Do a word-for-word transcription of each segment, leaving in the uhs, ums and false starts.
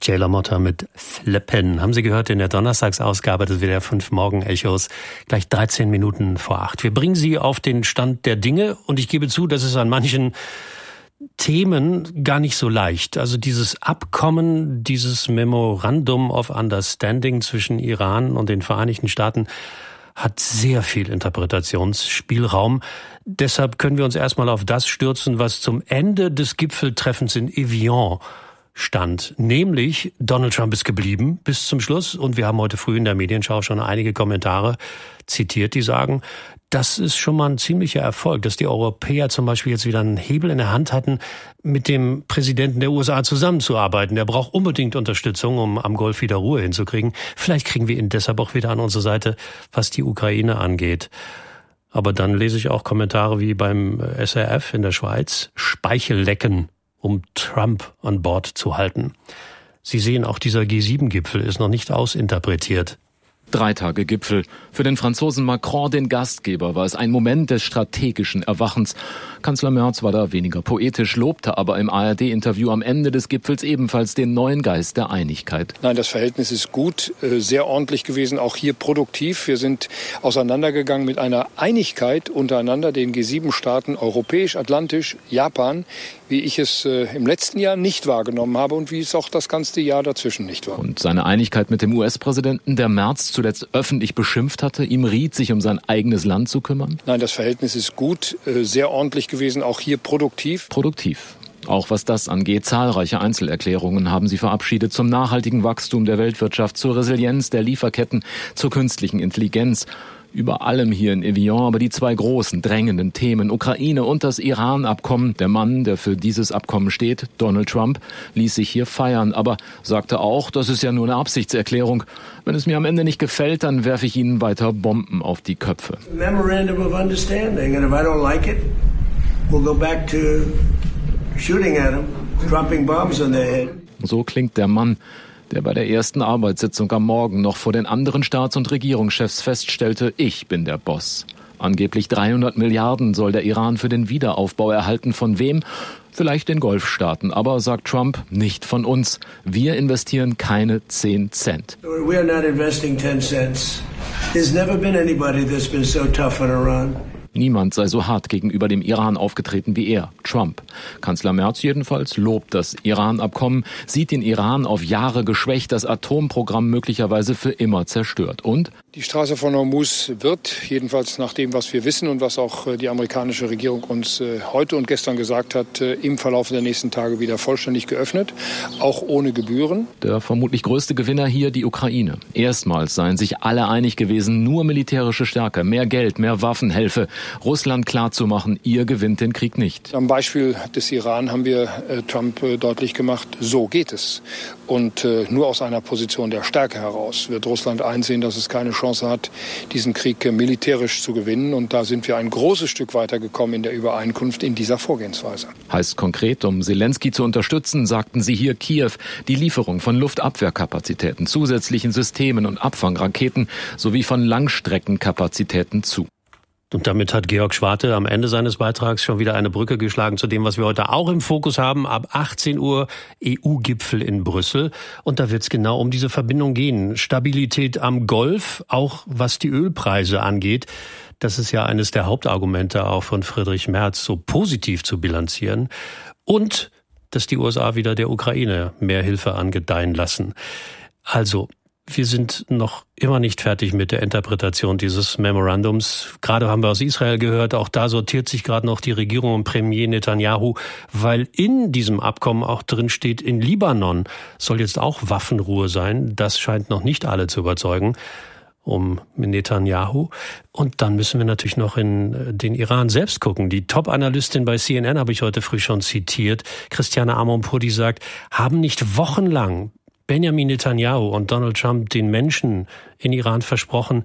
Jay LaMotta mit Flippen. Haben Sie gehört in der Donnerstagsausgabe des W D R fünf Morgen-Echos, gleich dreizehn Minuten vor acht. Wir bringen Sie auf den Stand der Dinge und ich gebe zu, das ist an manchen Themen gar nicht so leicht. Also dieses Abkommen, dieses Memorandum of Understanding zwischen Iran und den Vereinigten Staaten hat sehr viel Interpretationsspielraum. Deshalb können wir uns erstmal auf das stürzen, was zum Ende des Gipfeltreffens in Evian stand. Nämlich, Donald Trump ist geblieben bis zum Schluss. Und wir haben heute früh in der Medienschau schon einige Kommentare zitiert, die sagen, das ist schon mal ein ziemlicher Erfolg, dass die Europäer zum Beispiel jetzt wieder einen Hebel in der Hand hatten, mit dem Präsidenten der U S A zusammenzuarbeiten. Der braucht unbedingt Unterstützung, um am Golf wieder Ruhe hinzukriegen. Vielleicht kriegen wir ihn deshalb auch wieder an unsere Seite, was die Ukraine angeht. Aber dann lese ich auch Kommentare wie beim S R F in der Schweiz, Speichellecken, um Trump an Bord zu halten. Sie sehen, auch dieser G sieben Gipfel ist noch nicht ausinterpretiert. Drei Tage Gipfel. Für den Franzosen Macron, den Gastgeber, war es ein Moment des strategischen Erwachens. Kanzler Merz war da weniger poetisch, lobte aber im A R D-Interview am Ende des Gipfels ebenfalls den neuen Geist der Einigkeit. Nein, das Verhältnis ist gut, sehr ordentlich gewesen, auch hier produktiv. Wir sind auseinandergegangen mit einer Einigkeit untereinander, den G sieben Staaten, europäisch, atlantisch, Japan, wie ich es im letzten Jahr nicht wahrgenommen habe und wie es auch das ganze Jahr dazwischen nicht war. Und seine Einigkeit mit dem U S-Präsidenten, der Merz zuletzt öffentlich beschimpft hatte, ihm riet, sich um sein eigenes Land zu kümmern? Nein, das Verhältnis ist gut, sehr ordentlich gewesen, auch hier produktiv. Produktiv. Auch was das angeht, zahlreiche Einzelerklärungen haben sie verabschiedet zum nachhaltigen Wachstum der Weltwirtschaft, zur Resilienz der Lieferketten, zur künstlichen Intelligenz. Über allem hier in Evian aber die zwei großen, drängenden Themen, Ukraine und das Iran-Abkommen. Der Mann, der für dieses Abkommen steht, Donald Trump, ließ sich hier feiern, aber sagte auch, das ist ja nur eine Absichtserklärung. Wenn es mir am Ende nicht gefällt, dann werfe ich Ihnen weiter Bomben auf die Köpfe. Memorandum of Understanding, and if I don't like it, we'll go back to shooting at them, dropping bombs on their head. So klingt der Mann, der bei der ersten Arbeitssitzung am Morgen noch vor den anderen Staats- und Regierungschefs feststellte, ich bin der Boss. Angeblich dreihundert Milliarden soll der Iran für den Wiederaufbau erhalten. Von wem? Vielleicht den Golfstaaten. Aber, sagt Trump, nicht von uns. Wir investieren keine zehn Cent. We are not investing ten cents. There's never been anybody that's been so tough on Iran. Niemand sei so hart gegenüber dem Iran aufgetreten wie er, Trump. Kanzler Merz jedenfalls lobt das Iran-Abkommen, sieht den Iran auf Jahre geschwächt, das Atomprogramm möglicherweise für immer zerstört. Und? Die Straße von Hormuz wird, jedenfalls nach dem, was wir wissen und was auch die amerikanische Regierung uns heute und gestern gesagt hat, im Verlauf der nächsten Tage wieder vollständig geöffnet, auch ohne Gebühren. Der vermutlich größte Gewinner hier die Ukraine. Erstmals seien sich alle einig gewesen, nur militärische Stärke, mehr Geld, mehr Waffen helfe. Russland klarzumachen, ihr gewinnt den Krieg nicht. Am Beispiel des Iran haben wir äh, Trump äh, deutlich gemacht, so geht es. Und äh, nur aus einer Position der Stärke heraus wird Russland einsehen, dass es keine Chance hat, diesen Krieg äh, militärisch zu gewinnen. Und da sind wir ein großes Stück weitergekommen in der Übereinkunft in dieser Vorgehensweise. Heißt konkret, um Zelensky zu unterstützen, sagten sie hier Kiew, die Lieferung von Luftabwehrkapazitäten, zusätzlichen Systemen und Abfangraketen sowie von Langstreckenkapazitäten zu. Und damit hat Georg Schwarte am Ende seines Beitrags schon wieder eine Brücke geschlagen zu dem, was wir heute auch im Fokus haben. Ab achtzehn Uhr E U-Gipfel in Brüssel. Und da wird es genau um diese Verbindung gehen. Stabilität am Golf, auch was die Ölpreise angeht. Das ist ja eines der Hauptargumente auch von Friedrich Merz, so positiv zu bilanzieren. Und dass die U S A wieder der Ukraine mehr Hilfe angedeihen lassen. Also, wir sind noch immer nicht fertig mit der Interpretation dieses Memorandums. Gerade haben wir aus Israel gehört, auch da sortiert sich gerade noch die Regierung um Premier Netanyahu, weil in diesem Abkommen auch drin steht, in Libanon soll jetzt auch Waffenruhe sein. Das scheint noch nicht alle zu überzeugen um Netanyahu. Und dann müssen wir natürlich noch in den Iran selbst gucken. Die Top-Analystin bei C N N habe ich heute früh schon zitiert, Christiane Amonpour, die sagt, haben nicht wochenlang Benjamin Netanyahu und Donald Trump den Menschen in Iran versprochen,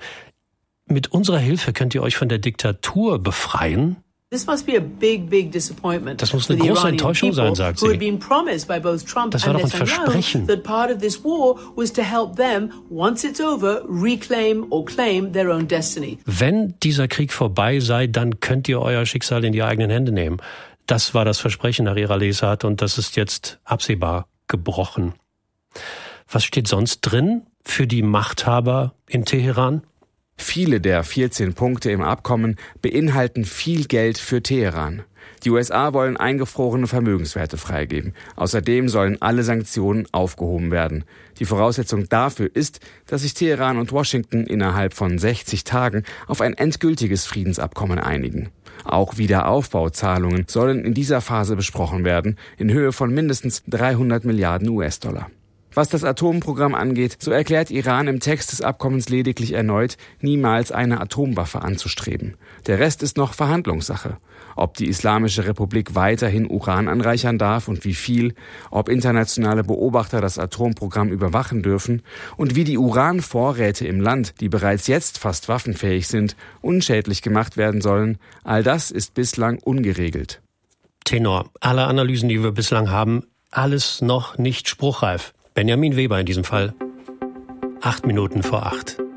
mit unserer Hilfe könnt ihr euch von der Diktatur befreien? This must be a big, big disappointment. Das muss eine große Enttäuschung sein, sagt sie. Das war doch ein Versprechen. That part of this war was to help them, once it's over, reclaim or claim their own destiny. Wenn dieser Krieg vorbei sei, dann könnt ihr euer Schicksal in die eigenen Hände nehmen. Das war das Versprechen nach ihrer Lesart und das ist jetzt absehbar gebrochen. Was steht sonst drin für die Machthaber in Teheran? Viele der vierzehn Punkte im Abkommen beinhalten viel Geld für Teheran. Die U S A wollen eingefrorene Vermögenswerte freigeben. Außerdem sollen alle Sanktionen aufgehoben werden. Die Voraussetzung dafür ist, dass sich Teheran und Washington innerhalb von sechzig Tagen auf ein endgültiges Friedensabkommen einigen. Auch Wiederaufbauzahlungen sollen in dieser Phase besprochen werden, in Höhe von mindestens dreihundert Milliarden U S-Dollar. Was das Atomprogramm angeht, so erklärt Iran im Text des Abkommens lediglich erneut, niemals eine Atomwaffe anzustreben. Der Rest ist noch Verhandlungssache. Ob die Islamische Republik weiterhin Uran anreichern darf und wie viel, ob internationale Beobachter das Atomprogramm überwachen dürfen und wie die Uranvorräte im Land, die bereits jetzt fast waffenfähig sind, unschädlich gemacht werden sollen, all das ist bislang ungeregelt. Tenor, alle Analysen, die wir bislang haben, alles noch nicht spruchreif. Benjamin Weber in diesem Fall. Acht Minuten vor acht.